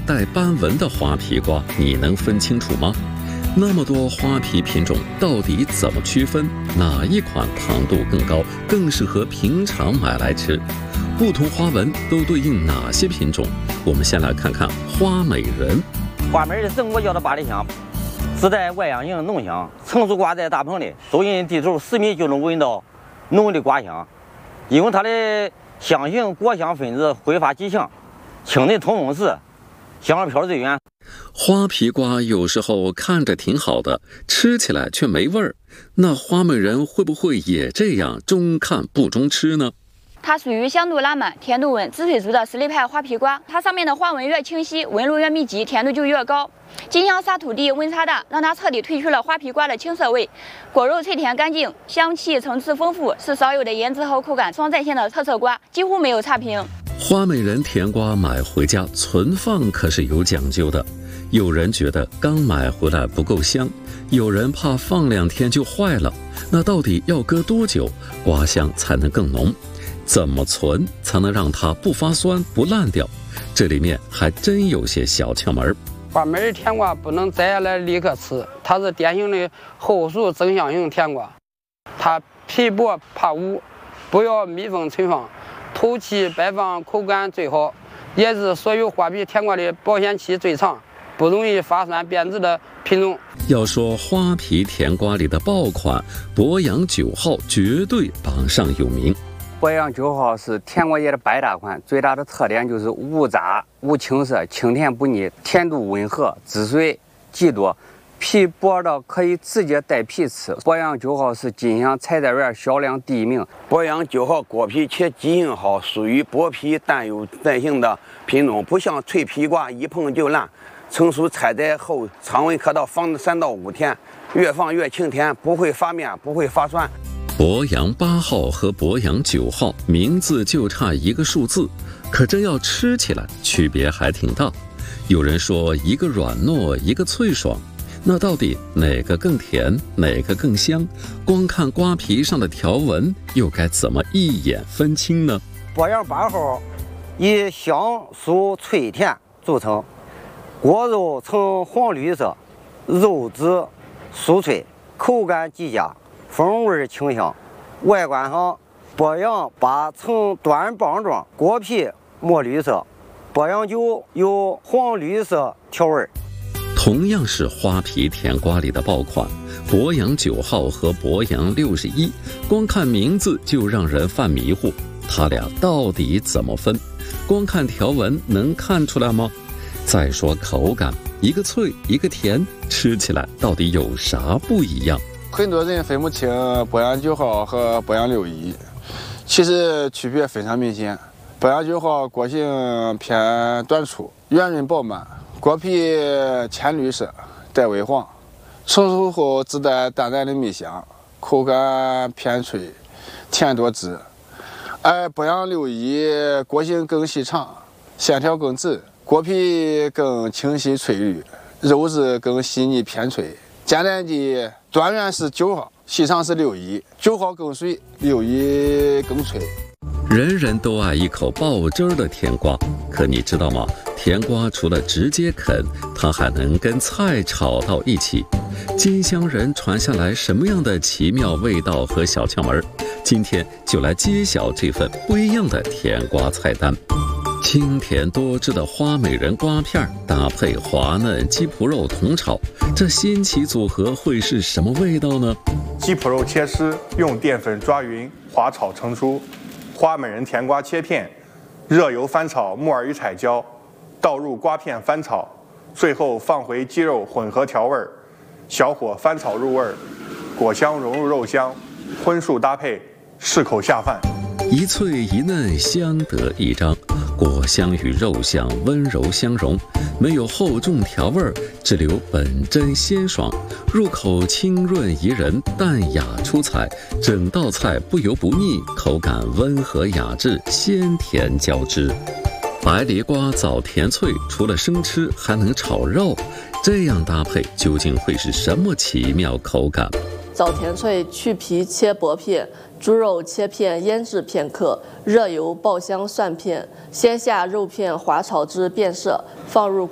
带斑纹的花皮瓜，你能分清楚吗？那么多花皮品种，到底怎么区分？哪一款糖度更高，更适合平常买来吃？不同花纹都对应哪些品种？我们先来看看花美人。 花美人是我叫的八里香，自带外阳型浓香，成熟挂在大棚里，收音地头10米就能闻到浓的瓜香。因为它的香型果香分子挥发极强，清嫩通风时，香味飘最远。 花皮瓜有时候看着挺好的，吃起来却没味儿。那花美人会不会也这样中看不中吃呢？ 它属于香度拉满、甜度稳、滋水族的实力派花皮瓜。它上面的花纹越清晰，纹路越密集，甜度就越高。金香沙土地温差大，让它彻底褪去了花皮瓜的青涩味。果肉脆甜干净，香气层次丰富，是少有的颜值和口感双在线的特色瓜，几乎没有差评。 花美人甜瓜买回家存放可是有讲究的，有人觉得刚买回来不够香，有人怕放2天就坏了。那到底要搁多久，瓜香才能更浓？怎么存才能让它不发酸不烂掉？这里面还真有些小窍门。 花美人甜瓜不能摘下来立刻吃，它是典型的后熟增香型甜瓜，它皮薄怕污，不要密封存放，透气摆放口感最好，也是所有花皮甜瓜的保鲜期最长，不容易发酸变质的品种。 要说花皮甜瓜里的爆款，博洋9号绝对榜上有名。 博洋9号是甜瓜界的百搭款，最大的特点就是无渣、无青涩，清甜不腻，甜度温和，汁水极多，皮薄到可以直接带皮吃。博洋9号是金香采摘园销量第1名。 博洋9号果皮且记性好，属于薄皮但有耐性的品种，不像脆皮瓜一碰就烂。成熟采摘后，常温可到放3到5天，越放越清甜，不会发面，不会发酸。 博洋8号和博洋9号名字就差一个数字，可真要吃起来区别还挺大。有人说一个软糯，一个脆爽，那到底哪个更甜，哪个更香？光看瓜皮上的条纹，又该怎么一眼分清呢？ 博洋8号以香酥脆甜著称，果肉呈黄绿色，肉质酥脆，口感极佳，风味清香。外观上，博洋8呈短棒状，果皮墨绿色；博洋9有黄绿色条纹。 同样是花皮甜瓜里的爆款，博洋9号和博洋61，光看名字就让人犯迷糊。它俩到底怎么分？光看条纹能看出来吗？再说口感，一个脆，一个甜，吃起来到底有啥不一样？ 很多人分不清博洋9号和博洋61，其实区别非常明显。博洋9号果性偏短粗，圆润饱满，果皮浅绿色带微黄，成熟后自带淡淡的蜜香，口感偏脆，甜多汁。而博洋61果性更细长，线条更直，果皮更清晰翠绿，肉质更细腻偏脆。简单的端圆是9号，细长是61，9号更水，61更脆。 人人都爱一口爆汁儿的甜瓜，可你知道吗？甜瓜除了直接啃，它还能跟菜炒到一起。金乡人传下来什么样的奇妙味道和小窍门？今天就来揭晓这份不一样的甜瓜菜单。清甜多汁的花美人瓜片搭配滑嫩鸡脯肉同炒，这新奇组合会是什么味道呢？ 鸡脯肉切丝，用淀粉抓匀，滑炒成酥。花美人甜瓜切片，热油翻炒木耳与彩椒，倒入瓜片翻炒，最后放回鸡肉混合调味，小火翻炒入味，果香融入肉香，荤素搭配，适口下饭。 一脆一嫩，相得益彰，果香与肉香温柔相融，没有厚重调味，只留本真鲜爽，入口清润宜人，淡雅出彩，整道菜不油不腻，口感温和雅致，鲜甜交织。白梨瓜枣甜脆，除了生吃还能炒肉，这样搭配究竟会是什么奇妙口感？ 枣甜脆去皮切薄片，猪肉切片腌制片刻，热油爆香蒜片，先下肉片滑炒至变色，放入